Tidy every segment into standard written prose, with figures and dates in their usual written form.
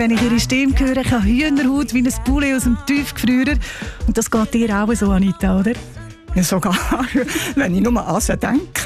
Wenn ich ihre Stimme höre, ich habe Hühnerhaut wie ein Poulet aus dem Tiefgefrierer. Und das geht dir auch so, Anita, oder? Ja, sogar, wenn ich nur an sie denke.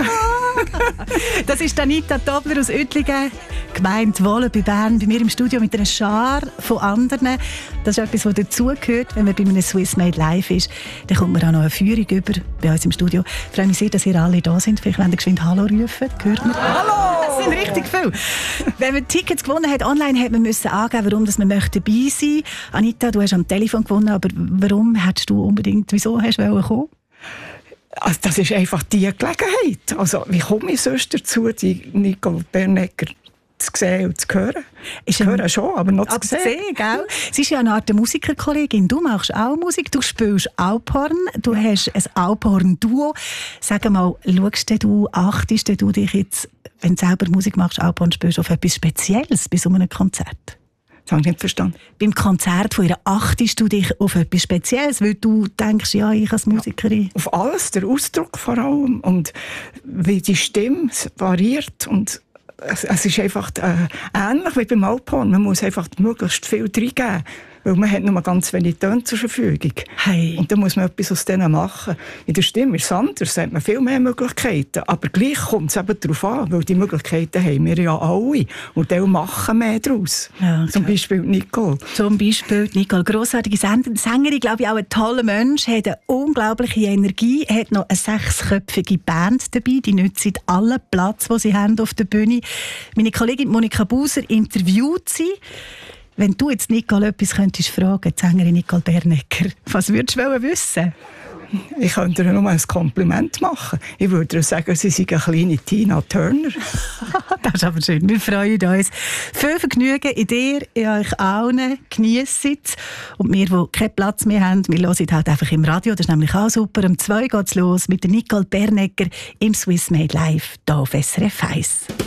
Das ist Anita Tobler aus Oettlingen, Gemeinde Wohlen bei Bern, bei mir im Studio mit einer Schar von anderen. Das ist etwas, was dazugehört, wenn man bei einem Swiss Made Live ist. Dann kommt man auch noch eine Führung über bei uns im Studio. Ich freue mich sehr, dass ihr alle da sind. Vielleicht wollt ihr geschwind Hallo rufen. Hört man? Hallo! Das sind richtig viele. Wenn man Tickets gewonnen hat, online hat man müssen angeben, warum man möchte dabei sein. Anita, du hast am Telefon gewonnen, aber warum hättest du unbedingt, wieso hast du kommen? Also das ist einfach die Gelegenheit. Also, wie komme ich sonst dazu, die Nicole Bernecker zu sehen und zu hören? Ich höre schon, aber noch zu sehen. Gell? Sie ist ja eine Art Musikerkollegin. Du machst auch Musik, du spielst Alphorn, du hast ein Alphorn-Duo. Sag mal, achtest du dich jetzt, wenn du selber Musik machst, Alphorn spielst, auf etwas Spezielles bei so einem Konzert? Das habe ich nicht verstanden. Beim Konzert von ihr achtest du dich auf etwas Spezielles, weil du denkst, ja, ich als Musikerin. Ja, auf alles, der Ausdruck vor allem und wie die Stimme variiert. Und es ist einfach ähnlich wie beim Alphorn. Man muss einfach möglichst viel reingeben, weil man hat nur ganz wenig Töne zur Verfügung. Hey. Und dann muss man etwas aus denen machen. In der Stimme ist es anders, da hat man viel mehr Möglichkeiten. Aber gleich kommt es eben darauf an, weil die Möglichkeiten haben wir ja alle. Und die machen mehr daraus. Ja, zum Beispiel Nicole. Zum Beispiel Nicole, grossartige Sängerin, glaube ich, auch ein toller Mensch, hat eine unglaubliche Energie, hat noch eine 6-köpfige Band dabei, die nützt allen Platz, den sie haben auf der Bühne. Meine Kollegin Monika Buser interviewt sie. Wenn du jetzt Nicole etwas könntest fragen, die Sängerin Nicole Bernecker, was würdest du wissen? Ich könnte ihr nur ein Kompliment machen. Ich würde ihr sagen, sie sei eine kleine Tina Turner. Das ist aber schön. Wir freuen uns. Viel Vergnügen in dir, in euch allen. Genießt es. Und wir, die keinen Platz mehr haben, wir hören halt einfach im Radio. Das ist nämlich auch super. Um 2 geht es los mit der Nicole Bernecker im Swiss Made Live hier auf SRF 1.